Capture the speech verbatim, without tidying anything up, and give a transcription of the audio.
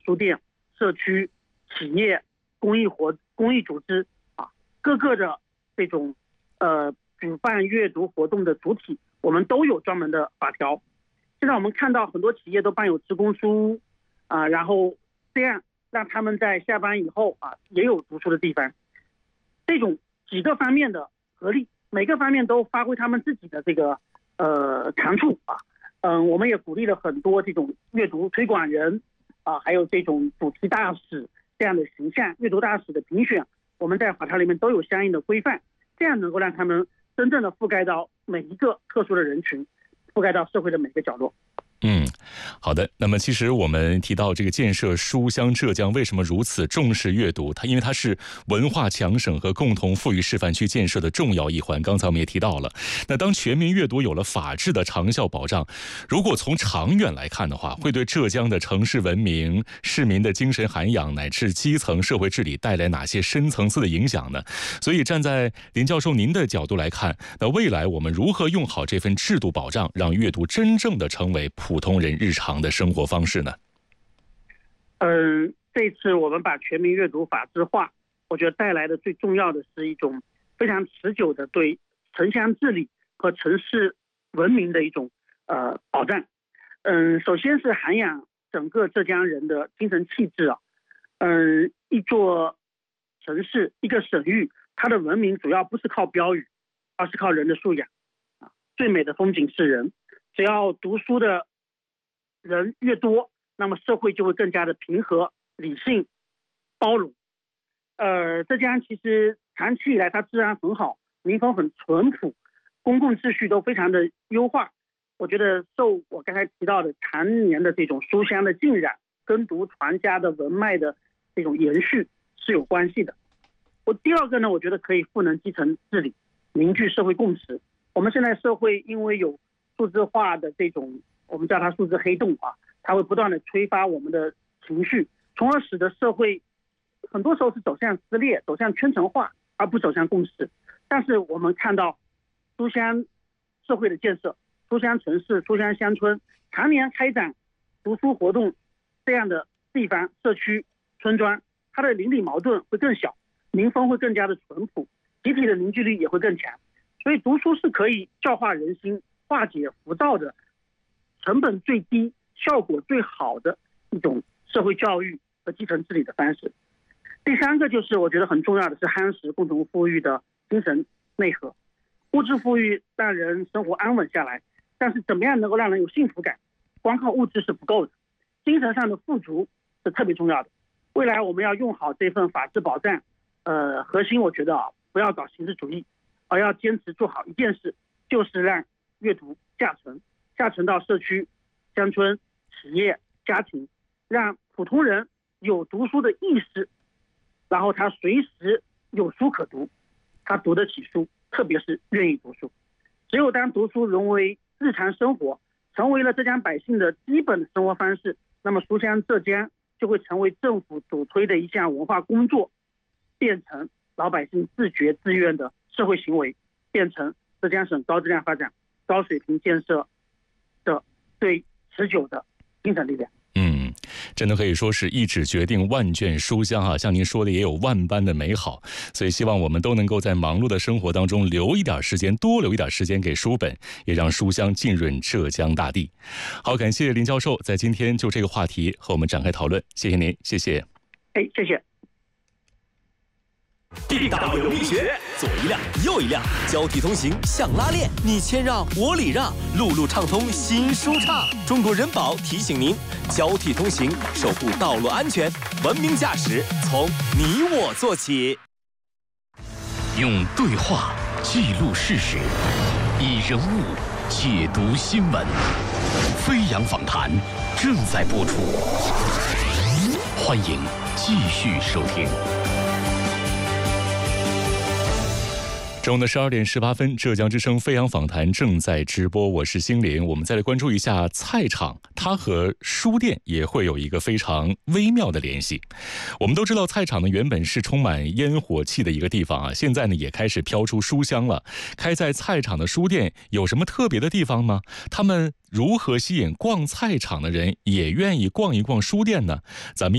书店、社区、企业、公益活公益组织啊，各个的这种呃举办阅读活动的主体，我们都有专门的法条。现在我们看到很多企业都办有职工书屋啊，然后这样让他们在下班以后啊也有读书的地方。这种几个方面的合力，每个方面都发挥他们自己的这个呃长处啊。嗯，我们也鼓励了很多这种阅读推广人啊，还有这种主题大使这样的形象，阅读大使的评选，我们在法条里面都有相应的规范，这样能够让他们真正的覆盖到每一个特殊的人群，覆盖到社会的每个角落。 嗯，好的。那么其实我们提到这个建设书香浙江为什么如此重视阅读，它因为它是文化强省和共同富裕示范区建设的重要一环。刚才我们也提到了，那当全民阅读有了法治的长效保障，如果从长远来看的话，会对浙江的城市文明、市民的精神涵养乃至基层社会治理带来哪些深层次的影响呢？所以站在林教授您的角度来看，那未来我们如何用好这份制度保障，让阅读真正的成为普通人日常的生活方式呢？ 嗯，这次我们把全民阅读法制化，我觉得带来的最重要的是一种非常持久的对城乡治理和城市文明的一种呃保障。嗯，首先是涵养整个浙江人的精神气质啊。嗯，一座城市、一个省域，它的文明主要不是靠标语，而是靠人的素养啊。最美的风景是人，只要读书的人越多，那么社会就会更加的平和、理性、包容。呃，浙江其实长期以来它治安很好，民风很淳朴，公共秩序都非常的优化。我觉得受我刚才提到的常年的这种书香的浸染、耕读传家的文脉的这种延续是有关系的。我第二个呢，我觉得可以赋能基层治理，凝聚社会共识。我们现在社会因为有数字化的这种，我们叫它数字黑洞啊，它会不断的催发我们的情绪，从而使得社会很多时候是走向撕裂、走向圈层化，而不走向共识。但是我们看到书香社会的建设、书香城市、书香乡村常年开展读书活动这样的地方、社区、村庄，它的邻里矛盾会更小，民风会更加的淳朴，集体的凝聚力也会更强。所以读书是可以教化人心、化解浮躁的成本最低、效果最好的一种社会教育和基层治理的方式。第三个就是我觉得很重要的是夯实共同富裕的精神内核。物质富裕让人生活安稳下来，但是怎么样能够让人有幸福感，光靠物质是不够的，精神上的富足是特别重要的。未来我们要用好这份法治保障，呃，核心我觉得啊，不要搞形式主义，而要坚持做好一件事，就是让阅读下沉，下沉到社区、乡村、企业、家庭，让普通人有读书的意识，然后他随时有书可读，他读得起书，特别是愿意读书。只有当读书融为日常生活，成为了浙江百姓的基本生活方式，那么书香浙江就会成为政府主推的一项文化工作，变成老百姓自觉自愿的社会行为，变成浙江省高质量发展、高水平建设的最持久的精神力量。 嗯，真的可以说是一纸决定万卷书香啊！像您说的，也有万般的美好，所以希望我们都能够在忙碌的生活当中留一点时间，多留一点时间给书本，也让书香浸润浙江大地。好，感谢林教授在今天就这个话题和我们展开讨论，谢谢您，谢谢。 哎，谢谢。 地道有力学，左一辆右一辆，交替通行像拉链，你谦让我礼让，路路畅通心舒畅。中国人保提醒您，交替通行，守护道路安全，文明驾驶从你我做起。 用对话记录事实，以人物解读新闻。飞扬访谈正在播出，欢迎继续收听。 中午的十二点十八分，浙江之声飞扬访谈正在直播，我是星林。我们再来关注一下菜场，它和书店也会有一个非常微妙的联系。我们都知道，菜场呢原本是充满烟火气的一个地方啊，现在呢也开始飘出书香了。开在菜场的书店有什么特别的地方吗？他们如何吸引逛菜场的人也愿意逛一逛书店呢？咱们